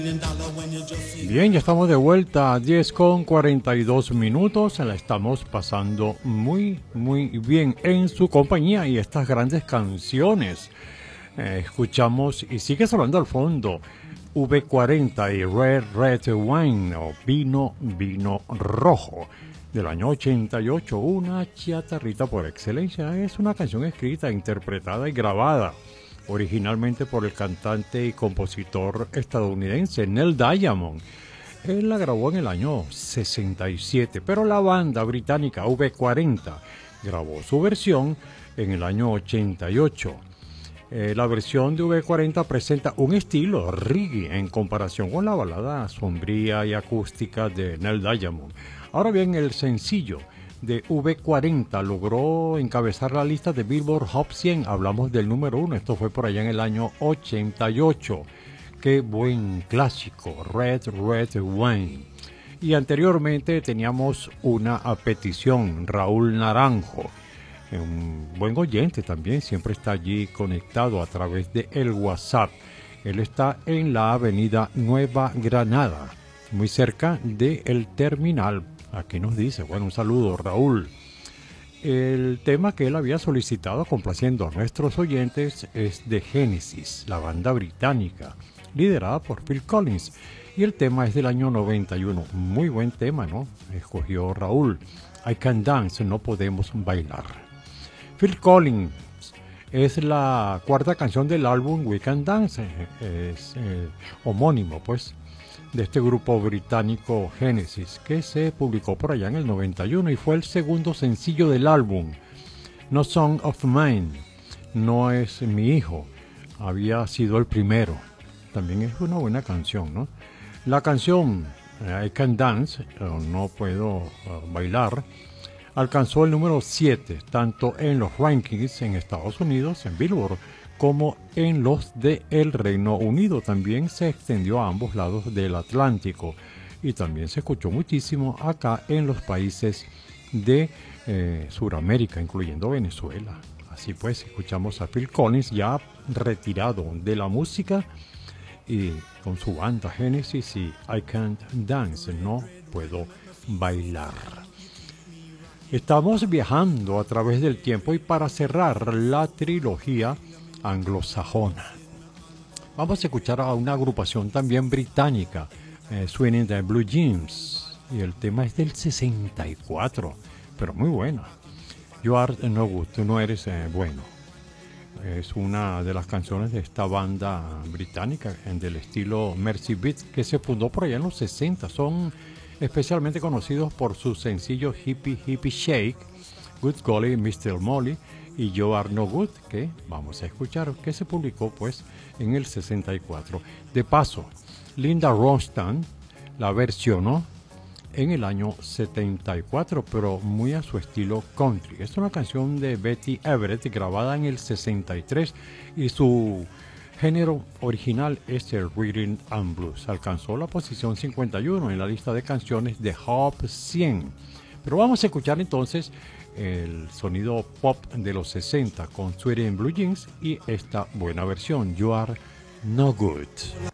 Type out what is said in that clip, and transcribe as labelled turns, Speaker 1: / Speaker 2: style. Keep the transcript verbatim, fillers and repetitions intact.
Speaker 1: Bien, ya estamos de vuelta a diez con cuarenta y dos minutos. La estamos pasando muy, muy bien en su compañía y estas grandes canciones. Eh, escuchamos y sigue sonando al fondo V cuarenta y Red Red Wine o Vino Vino Rojo del año ochenta y ocho. Una chatarrita por excelencia. Es una canción escrita, interpretada y grabada originalmente por el cantante y compositor estadounidense Neil Diamond. Él la grabó en el año sesenta y siete, pero la banda británica V cuarenta grabó su versión en el año ochenta y ocho. Eh, la versión de V cuarenta presenta un estilo reggae en comparación con la balada sombría y acústica de Neil Diamond. Ahora bien, el sencillo de V cuarenta logró encabezar la lista de Billboard Hot cien. Hablamos del número uno, esto fue por allá en el año ochenta y ocho. Qué buen clásico, Red Red Wine. Y anteriormente teníamos una petición, Raúl Naranjo, un buen oyente también, siempre está allí conectado a través de el WhatsApp. Él está en la avenida Nueva Granada, muy cerca del terminal. Aquí nos dice, bueno, un saludo, Raúl. El tema que él había solicitado, complaciendo a nuestros oyentes, es de Genesis, la banda británica, liderada por Phil Collins. Y el tema es del año noventa y uno. Muy buen tema, ¿no? Escogió Raúl. I Can Dance, no podemos bailar. Phil Collins es la cuarta canción del álbum We Can Dance. Es eh, homónimo, pues, de este grupo británico Genesis, que se publicó por allá en el noventa y uno y fue el segundo sencillo del álbum. No Song of Mine, no es mi hijo, había sido el primero. También es una buena canción, ¿no? La canción I Can Dance, no puedo uh, bailar, alcanzó el número siete, tanto en los rankings en Estados Unidos, en Billboard, como en los de el Reino Unido. También se extendió a ambos lados del Atlántico y también se escuchó muchísimo acá en los países de eh, Sudamérica, incluyendo Venezuela. Así pues, escuchamos a Phil Collins ya retirado de la música y con su banda Genesis y I Can't Dance, no puedo bailar. Estamos viajando a través del tiempo y para cerrar la trilogía anglosajona, vamos a escuchar a una agrupación también británica, eh, Swinging the Blue Jeans, y el tema es del sesenta y cuatro, pero muy buena. You Are No Good, tú no eres eh, bueno. Es una de las canciones de esta banda británica en del estilo Mercy Beat, que se fundó por allá en los sesenta. Son especialmente conocidos por sus sencillos Hippie Hippie Shake, Good Golly, mister Molly y You Are No Good, que vamos a escuchar, que se publicó pues en el sesenta y cuatro. De paso, Linda Ronstadt la versionó en el año setenta y cuatro, pero muy a su estilo country. Es una canción de Betty Everett grabada en el sesenta y tres y su género original es el Rhythm and Blues. Alcanzó la posición cincuenta y uno en la lista de canciones de Hot cien. Pero vamos a escuchar entonces el sonido pop de los sesenta con Sweet and Blue Jeans y esta buena versión, You Are No Good.